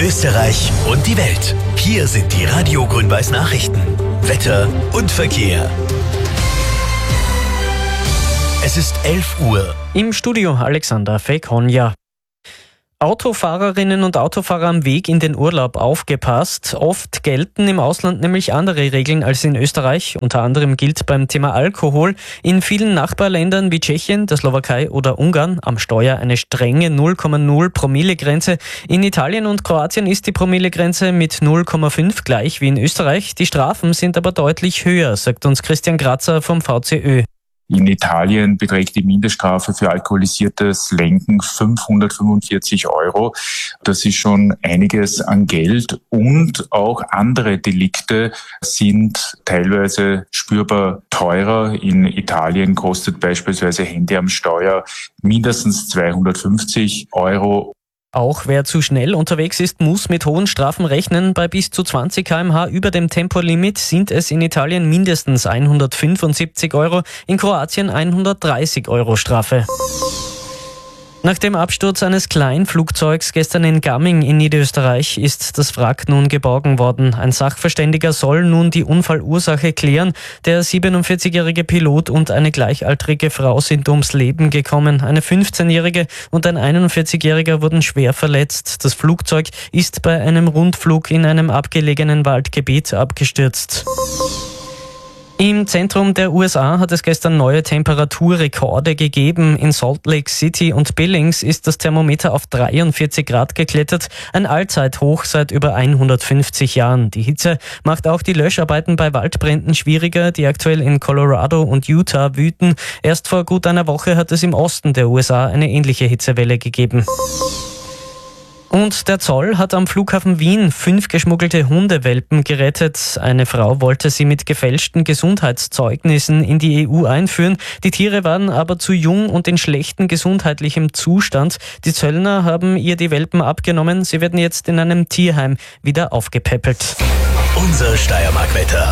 Österreich und die Welt. Hier sind die Radio Grün-Weiß Nachrichten. Wetter und Verkehr. Es ist 11 Uhr. Im Studio Alexander Fekonja. Autofahrerinnen und Autofahrer am Weg in den Urlaub aufgepasst. Oft gelten im Ausland nämlich andere Regeln als in Österreich. Unter anderem gilt beim Thema Alkohol in vielen Nachbarländern wie Tschechien, der Slowakei oder Ungarn am Steuer eine strenge 0,0 Promille-Grenze. In Italien und Kroatien ist die Promille-Grenze mit 0,5 gleich wie in Österreich. Die Strafen sind aber deutlich höher, sagt uns Christian Grazer vom VCÖ. In Italien beträgt die Mindeststrafe für alkoholisiertes Lenken 545 €. Das ist schon einiges an Geld, und auch andere Delikte sind teilweise spürbar teurer. In Italien kostet beispielsweise Handy am Steuer mindestens 250 €. Auch wer zu schnell unterwegs ist, muss mit hohen Strafen rechnen. Bei bis zu 20 km/h über dem Tempolimit sind es in Italien mindestens 175 €, in Kroatien 130 € Strafe. Nach dem Absturz eines Kleinflugzeugs gestern in Gamming in Niederösterreich ist das Wrack nun geborgen worden. Ein Sachverständiger soll nun die Unfallursache klären. Der 47-jährige Pilot und eine gleichaltrige Frau sind ums Leben gekommen. Eine 15-jährige und ein 41-jähriger wurden schwer verletzt. Das Flugzeug ist bei einem Rundflug in einem abgelegenen Waldgebiet abgestürzt. Im Zentrum der USA hat es gestern neue Temperaturrekorde gegeben. In Salt Lake City und Billings ist das Thermometer auf 43 Grad geklettert, ein Allzeithoch seit über 150 Jahren. Die Hitze macht auch die Löscharbeiten bei Waldbränden schwieriger, die aktuell in Colorado und Utah wüten. Erst vor gut einer Woche hat es im Osten der USA eine ähnliche Hitzewelle gegeben. Und der Zoll hat am Flughafen Wien 5 geschmuggelte Hundewelpen gerettet. Eine Frau wollte sie mit gefälschten Gesundheitszeugnissen in die EU einführen. Die Tiere waren aber zu jung und in schlechtem gesundheitlichem Zustand. Die Zöllner haben ihr die Welpen abgenommen. Sie werden jetzt in einem Tierheim wieder aufgepäppelt. Unser Steiermark-Wetter.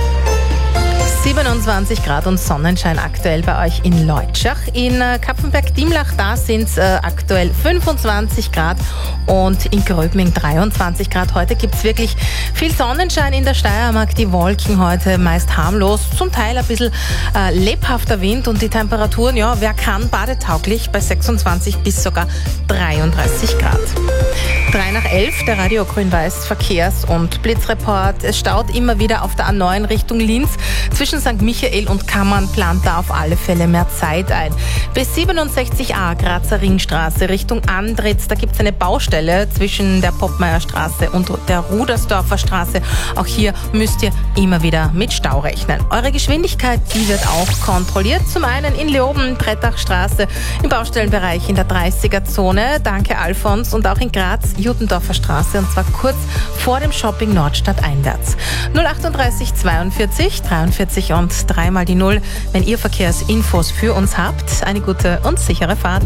27 Grad und Sonnenschein aktuell bei euch in Leutschach. In Kapfenberg-Diemlach, da sind es aktuell 25 Grad und in Gröbming 23 Grad. Heute gibt es wirklich viel Sonnenschein in der Steiermark. Die Wolken heute meist harmlos, zum Teil ein bisschen lebhafter Wind und die Temperaturen, ja, wer kann, badetauglich bei 26 bis sogar 33 Grad. 3:11, der Radio Grün-Weiß Verkehrs- und Blitzreport. Es staut immer wieder auf der A9 Richtung Linz. Zwischen St. Michael und Kammern plant da auf alle Fälle mehr Zeit ein. Bis 67a Grazer Ringstraße Richtung Andritz, da gibt es eine Baustelle zwischen der Poppmeierstraße und der Rudersdorfer Straße. Auch hier müsst ihr immer wieder mit Stau rechnen. Eure Geschwindigkeit, die wird auch kontrolliert. Zum einen in Leoben, Brettachstraße, im Baustellenbereich in der 30er-Zone. Danke Alfons. Und auch in Graz, Jutendorfer Straße, und zwar kurz vor dem Shopping Nordstadt einwärts. 038 42 43 und 3 mal die 0, wenn ihr Verkehrsinfos für uns habt. Eine gute und sichere Fahrt.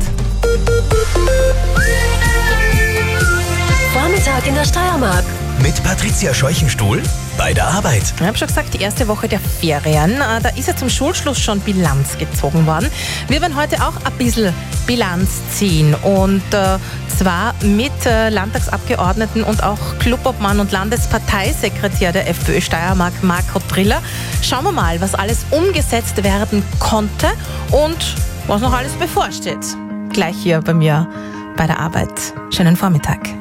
Vormittag in der Steiermark. Mit Patricia Scheuchenstuhl bei der Arbeit. Ich habe schon gesagt, die erste Woche der Ferien, da ist ja zum Schulschluss schon Bilanz gezogen worden. Wir werden heute auch ein bisschen Bilanz ziehen, und zwar mit Landtagsabgeordneten und auch Clubobmann und Landesparteisekretär der FPÖ Steiermark, Marco Triller. Schauen wir mal, was alles umgesetzt werden konnte und was noch alles bevorsteht. Gleich hier bei mir bei der Arbeit. Schönen Vormittag.